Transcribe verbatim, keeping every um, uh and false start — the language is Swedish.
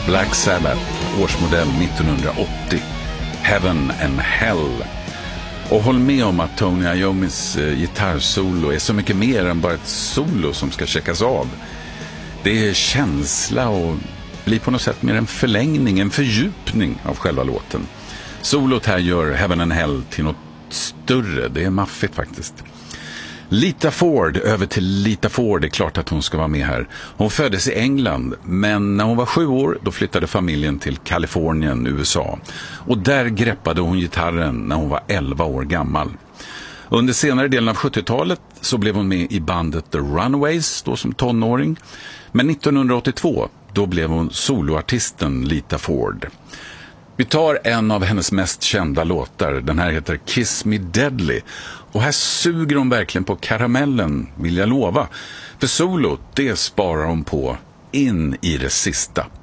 Black Sabbath, årsmodell nittonhundraåttio, Heaven and Hell. Och håll med om att Tony Iommis eh, gitarrsolo är så mycket mer än bara ett solo som ska checkas av. Det är känsla och blir på något sätt mer en förlängning, en fördjupning av själva låten. Solot här gör Heaven and Hell till något större, det är maffigt faktiskt. Lita Ford, över till Lita Ford, det är klart att hon ska vara med här. Hon föddes i England, men när hon var sju år då flyttade familjen till Kalifornien, U S A. Och där greppade hon gitarren när hon var elva år gammal. Under senare delen av sjuttiotalet så blev hon med i bandet The Runaways, då som tonåring. Men nittonhundraåttiotvå, då blev hon soloartisten Lita Ford. Vi tar en av hennes mest kända låtar. Den här heter Kiss Me Deadly. Och här suger hon verkligen på karamellen, vill jag lova. För solot, det sparar hon på in i det sista.